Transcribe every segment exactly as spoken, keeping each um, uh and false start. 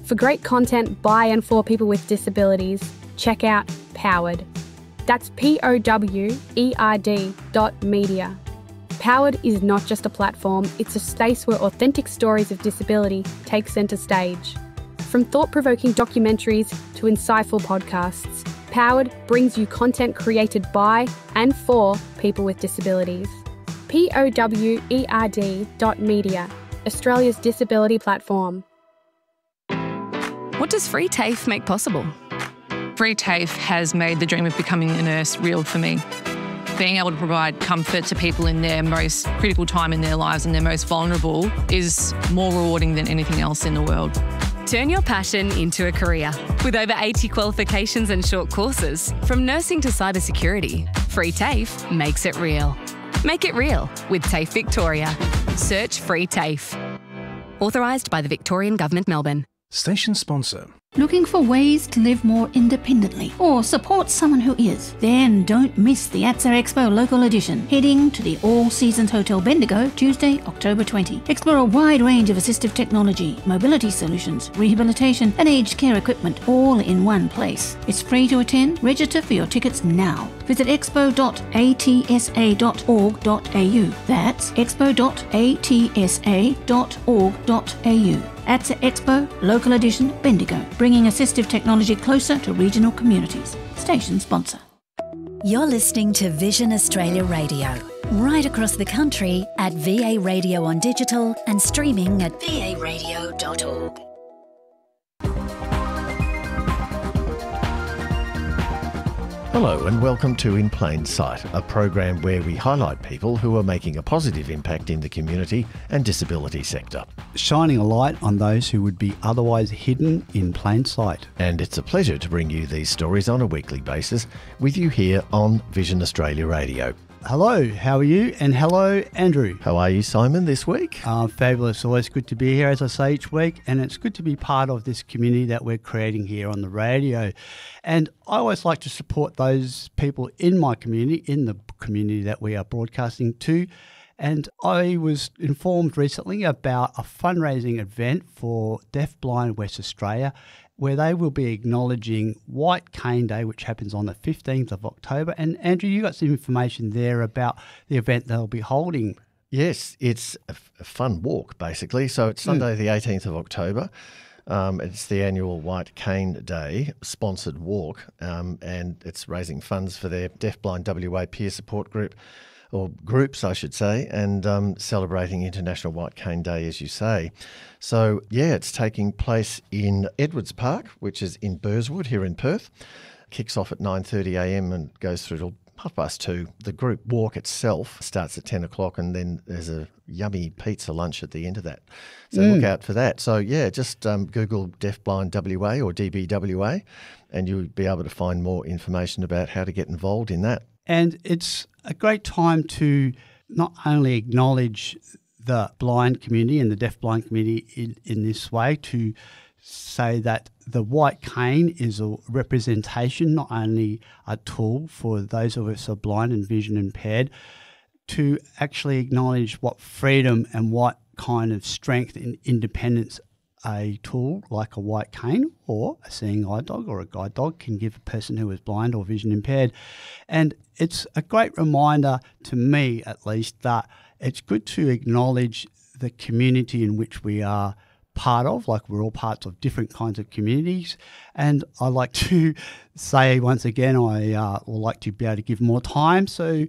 For great content by and for people with disabilities, check out Powered. That's P O W E R D dot media. Powered is not just a platform, it's a space where authentic stories of disability take centre stage. From thought-provoking documentaries to insightful podcasts, Powered brings you content created by and for people with disabilities. P O W E R D dot media, Australia's disability platform. What does Free TAFE make possible? Free TAFE has made the dream of becoming a nurse real for me. Being able to provide comfort to people in their most critical time in their lives and their most vulnerable is more rewarding than anything else in the world. Turn your passion into a career. With over eighty qualifications and short courses, from nursing to cybersecurity, Free TAFE makes it real. Make it real with TAFE Victoria. Search Free TAFE. Authorised by the Victorian Government, Melbourne. Station sponsor. Looking for ways to live more independently or support someone who is? Then don't miss the A T S A Expo Local Edition. Heading to the All Seasons Hotel Bendigo Tuesday, October twentieth. Explore a wide range of assistive technology, mobility solutions, rehabilitation and aged care equipment all in one place. It's free to attend. Register for your tickets now. Visit expo dot a t s a dot org dot a u. That's expo dot a t s a dot org dot a u. A T S A Expo Local Edition Bendigo, bringing assistive technology closer to regional communities. Station sponsor. You're listening to Vision Australia Radio, right across the country at V A Radio on digital and streaming at v a radio dot org. Hello and welcome to In Plain Sight, a program where we highlight people who are making a positive impact in the community and disability sector. Shining a light on those who would be otherwise hidden in plain sight. And it's a pleasure to bring you these stories on a weekly basis with you here on Vision Australia Radio. Hello, how are you? And hello, Andrew. How are you, Simon, this week? Uh, fabulous. Always good to be here, as I say, each week. And it's good to be part of this community that we're creating here on the radio. And I always like to support those people in my community, in the community that we are broadcasting to. And I was informed recently about a fundraising event for Deafblind West Australia, where they will be acknowledging White Cane Day, which happens on the fifteenth of October. And Andrew, you got some information there about the event they'll be holding. Yes, it's a, f- a fun walk, basically. So it's Sunday, mm. the eighteenth of October. Um, it's the annual White Cane Day sponsored walk, um, and it's raising funds for their Deafblind W A peer support group, or groups, I should say, and um, celebrating International White Cane Day, as you say. So, yeah, it's taking place in Edwards Park, which is in Burswood here in Perth. Kicks off at nine thirty a m and goes through till half past two. The group walk itself starts at ten o'clock, and then there's a yummy pizza lunch at the end of that. So mm. look out for that. So, yeah, just um, Google Deafblind W A or D B W A, and you'll be able to find more information about how to get involved in that. And it's a great time to not only acknowledge the blind community and the deaf-blind community in, in this way, to say that the white cane is a representation, not only a tool for those of us who are blind and vision impaired, to actually acknowledge what freedom and what kind of strength and independence a tool like a white cane or a seeing eye dog or a guide dog can give a person who is blind or vision impaired. And it's a great reminder to me, at least, that it's good to acknowledge the community in which we are part of, like we're all parts of different kinds of communities. And I like to say once again, I uh, would like to be able to give more time. So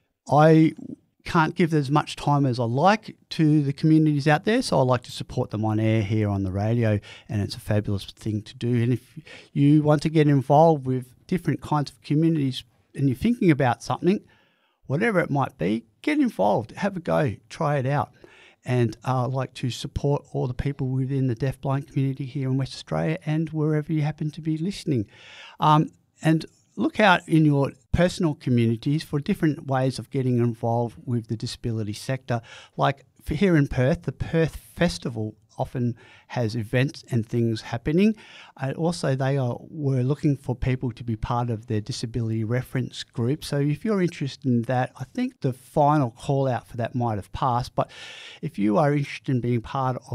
I can't give as much time as I like to the communities out there, so I like to support them on air here on the radio, and it's a fabulous thing to do. And if you want to get involved with different kinds of communities and you're thinking about something, whatever it might be, get involved, have a go, try it out. And I uh, like to support all the people within the deaf-blind community here in West Australia and wherever you happen to be listening. Um, and look out in your personal communities for different ways of getting involved with the disability sector. Like for here in Perth, the Perth Festival often has events and things happening. Uh, also, they are were looking for people to be part of their disability reference group. So if you're interested in that, I think the final call out for that might have passed. But if you are interested in being part of